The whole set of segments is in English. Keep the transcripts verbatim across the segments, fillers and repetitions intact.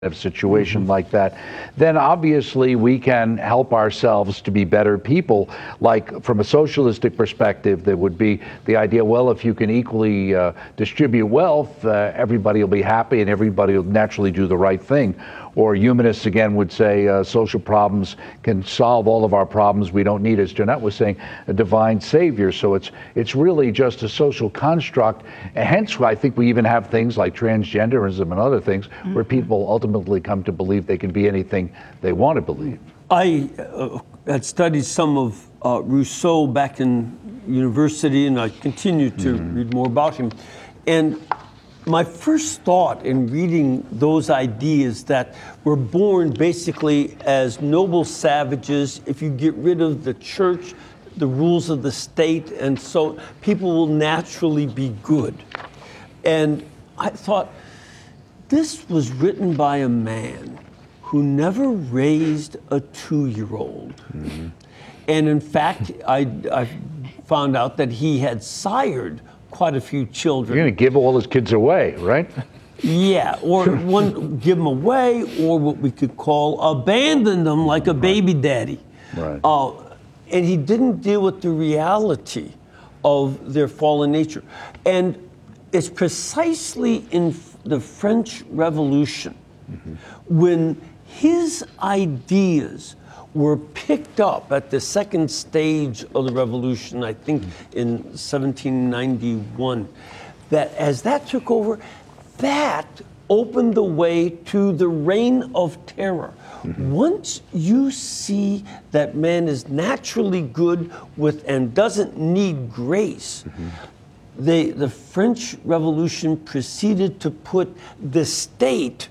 of situation mm-hmm. like that, then obviously we can help ourselves to be better people. Like from a socialistic perspective, there would be the idea, well, if you can equally uh, distribute wealth, uh, everybody will be happy and everybody will naturally do the right thing. Or humanists, again, would say uh, social problems can solve all of our problems. We don't need, as Jeanette was saying, a divine savior. So it's it's really just a social construct. And hence, I think we even have things like transgenderism and other things mm-hmm. where people ultimately come to believe they can be anything they want to believe. I uh, had studied some of uh, Rousseau back in university, and I continue to mm-hmm. read more about him. And my first thought in reading those ideas that were born basically as noble savages, if you get rid of the church, the rules of the state, and so people will naturally be good. And I thought, this was written by a man who never raised a two-year-old. Mm-hmm. And in fact, I, I found out that he had sired quite a few children. You're going to give all his kids away, right? Yeah, or one give them away, or what we could call abandon them like a baby daddy. Right. Uh, and he didn't deal with the reality of their fallen nature. And it's precisely in the French Revolution mm-hmm. when his ideas were picked up at the second stage of the revolution, I think in seventeen ninety-one, that as that took over, that opened the way to the reign of terror. Mm-hmm. Once you see that man is naturally good with and doesn't need grace, mm-hmm. they, the French Revolution proceeded to put the state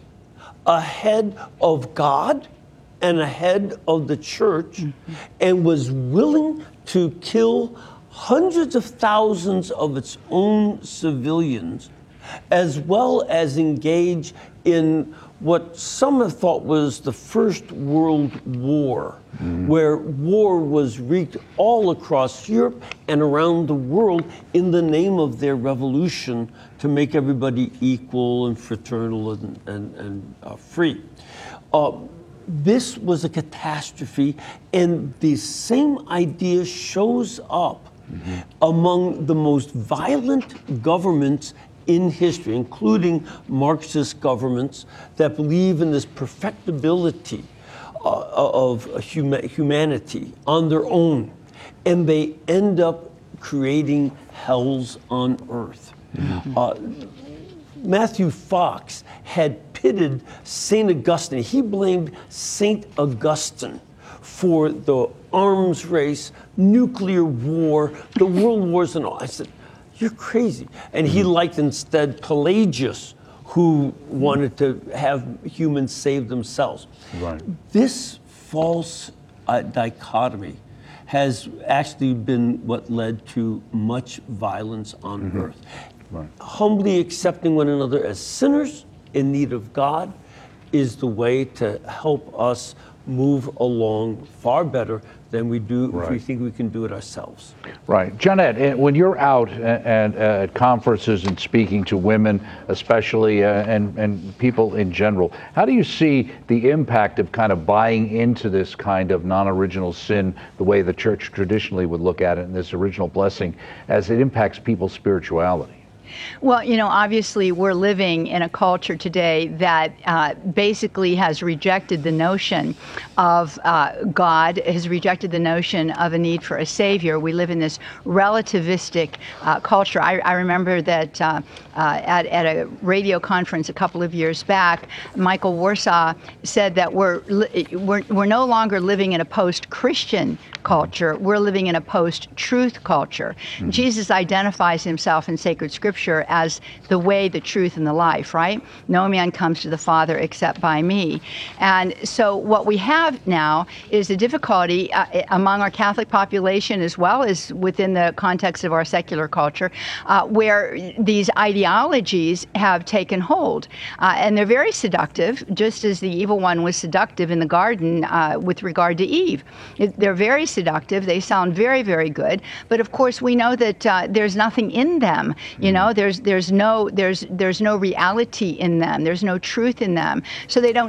ahead of God and ahead of the church, mm-hmm. and was willing to kill hundreds of thousands of its own civilians, as well as engage in what some have thought was the First World War, mm-hmm. where war was wreaked all across Europe and around the world in the name of their revolution to make everybody equal and fraternal and, and, and uh, free. Uh, This was a catastrophe, and the same idea shows up mm-hmm. among the most violent governments in history, including Marxist governments that believe in this perfectibility uh, of huma- humanity on their own, and they end up creating hells on earth. Mm-hmm. Uh, Matthew Fox had pitted Saint Augustine. He blamed Saint Augustine for the arms race, nuclear war, the world wars and all. I said, you're crazy. And he liked instead Pelagius, who wanted to have humans save themselves. Right. This false uh, dichotomy has actually been what led to much violence on mm-hmm. earth. Right. Humbly accepting one another as sinners in need of God is the way to help us move along far better than we do right. if we think we can do it ourselves. Right. Jeanette, when you're out and uh, at conferences and speaking to women, especially, uh, and, and people in general, how do you see the impact of kind of buying into this kind of non-original sin, the way the church traditionally would look at it, and this original blessing, as it impacts people's spirituality? Well, you know, obviously we're living in a culture today that uh, basically has rejected the notion of uh, God, has rejected the notion of a need for a savior. We live in this relativistic uh, culture. I, I remember that uh, uh, at, at a radio conference a couple of years back, Michael Warsaw said that we're, we're, we're no longer living in a post-Christian culture. We're living in a post-truth culture. Mm-hmm. Jesus identifies himself in sacred scripture as the way, the truth, and the life, right? No man comes to the Father except by me. And so what we have now is a difficulty uh, among our Catholic population, as well as within the context of our secular culture, uh, where these ideologies have taken hold. Uh, and they're very seductive, just as the evil one was seductive in the garden uh, with regard to Eve. It, they're very seductive. They sound very, very good. But of course, we know that uh, there's nothing in them. You know, there's there's no there's there's no reality in them. There's no truth in them. So they don't